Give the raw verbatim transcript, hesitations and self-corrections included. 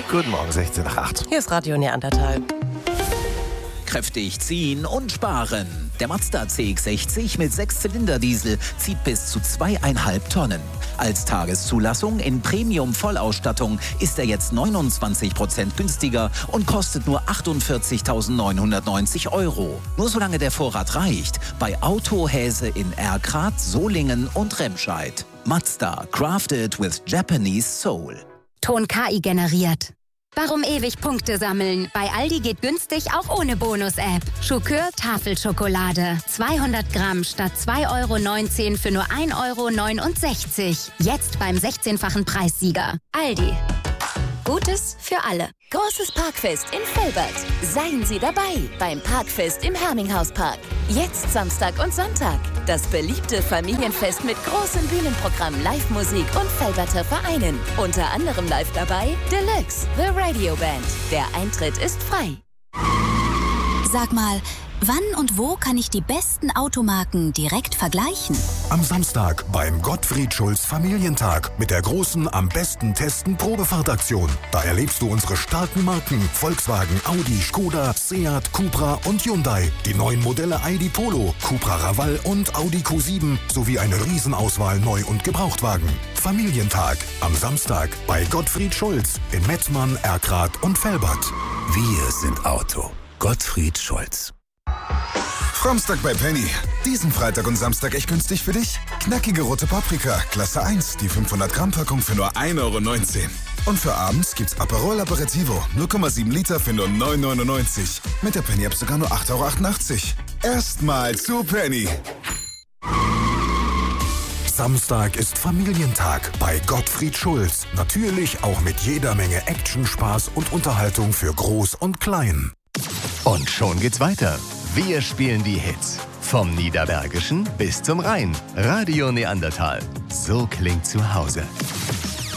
Guten Morgen, sechzehn nach acht. Hier ist Radio Neandertal. Kräftig ziehen und sparen. Der Mazda C X sechzig mit sechs Zylinder Diesel zieht bis zu zweieinhalb Tonnen. Als Tageszulassung in Premium-Vollausstattung ist er jetzt neunundzwanzig Prozent günstiger und kostet nur achtundvierzigtausendneunhundertneunzig Euro. Nur solange der Vorrat reicht. Bei Autohäse in Erkrath, Solingen und Remscheid. Mazda, crafted with Japanese soul. Ton K I generiert. Warum ewig Punkte sammeln? Bei Aldi geht günstig auch ohne Bonus-App. Schokör Tafelschokolade. zweihundert Gramm statt zwei Euro neunzehn für nur ein Euro neunundsechzig. Jetzt beim sechzehnfachen Preissieger. Aldi. Gutes für alle. Großes Parkfest in Velbert. Seien Sie dabei beim Parkfest im Herminghauspark. Jetzt Samstag und Sonntag. Das beliebte Familienfest mit großem Bühnenprogramm, Live-Musik und Velberter Vereinen. Unter anderem live dabei Deluxe, The Radio Band. Der Eintritt ist frei. Sag mal, wann und wo kann ich die besten Automarken direkt vergleichen? Am Samstag beim Gottfried Schulz Familientag mit der großen Am besten testen Probefahrtaktion. Da erlebst du unsere starken Marken Volkswagen, Audi, Skoda, Seat, Cupra und Hyundai. Die neuen Modelle I D Polo, Cupra Raval und Audi Q sieben sowie eine Riesenauswahl Neu- und Gebrauchtwagen. Familientag am Samstag bei Gottfried Schulz in Mettmann, Erkrath und Velbert. Wir sind Auto. Gottfried Schulz. Samstag bei Penny. Diesen Freitag und Samstag echt günstig für dich. Knackige rote Paprika, Klasse eins, die fünfhundert Gramm Packung für nur ein Euro neunzehn. Und für abends gibt's Aperol Aperitivo, null Komma sieben Liter für nur neun Euro neunundneunzig. Mit der Penny-App sogar nur acht Euro achtundachtzig. Erstmal zu Penny. Samstag ist Familientag bei Gottfried Schulz. Natürlich auch mit jeder Menge Action, Spaß und Unterhaltung für Groß und Klein. Und schon geht's weiter. Wir spielen die Hits. Vom Niederbergischen bis zum Rhein. Radio Neandertal. So klingt zu Hause.